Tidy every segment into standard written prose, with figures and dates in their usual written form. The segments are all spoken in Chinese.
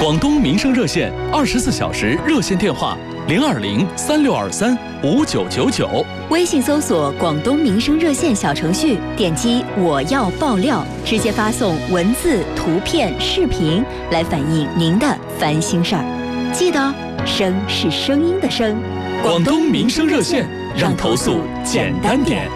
广东民生热线24小时热线电话02036235999， 微信搜索广东民生热线小程序，点击我要爆料，直接发送文字、图片、视频来反映您的烦心事儿。记得声是声音的声。 广东民生热线，让投诉简单点。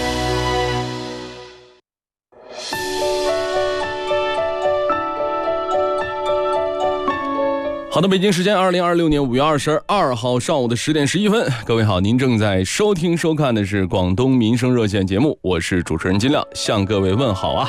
好的，北京时间2026年5月22号上午的10点11分，各位好，您正在收听收看的是广东民生热线节目，我是主持人金亮，向各位问好啊。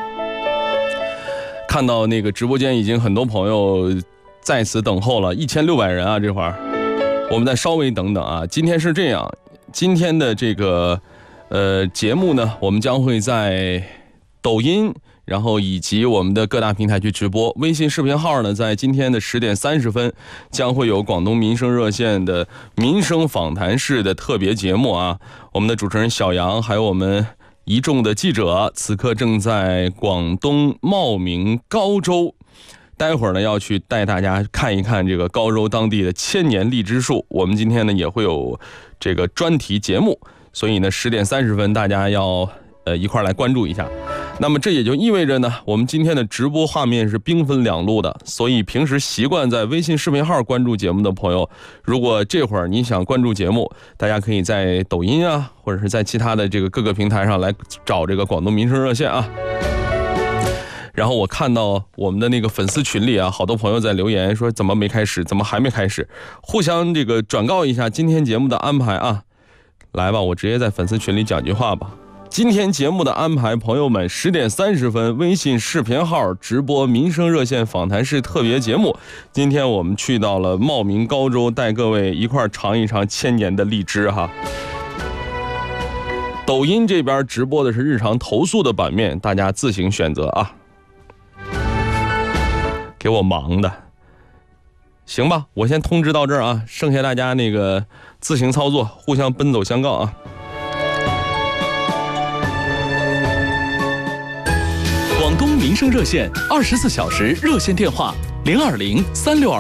看到那个直播间已经很多朋友在此等候了，1600人啊，这会儿我们再稍微等等啊。今天是这样，今天的这个节目呢，我们将会在抖音，然后以及我们的各大平台去直播。微信视频号呢，在今天的10点30分将会有广东民生热线的民生访谈室的特别节目啊。我们的主持人小杨还有我们一众的记者此刻正在广东茂名高州，待会儿呢要去带大家看一看这个高州当地的1000年荔枝树。我们今天呢也会有这个专题节目，所以呢10点30分大家要一块来关注一下。那么这也就意味着呢，我们今天的直播画面是兵分两路的，所以平时习惯在微信视频号关注节目的朋友，如果这会儿你想关注节目，大家可以在抖音啊，或者是在其他的这个各个平台上来找这个广东民生热线啊。然后我看到我们的那个粉丝群里啊，好多朋友在留言说怎么没开始，怎么还没开始，互相这个转告一下今天节目的安排啊。来吧，我直接在粉丝群里讲句话吧。今天节目的安排，朋友们10点30分微信视频号直播民生热线访谈室特别节目。今天我们去到了茂名高州，带各位一块尝一尝1000年的荔枝哈。抖音这边直播的是日常投诉的版面，大家自行选择啊。给我忙的，行吧，我先通知到这儿啊，剩下大家那个自行操作，互相奔走相告啊。广东民生热线24小时热线电话0203623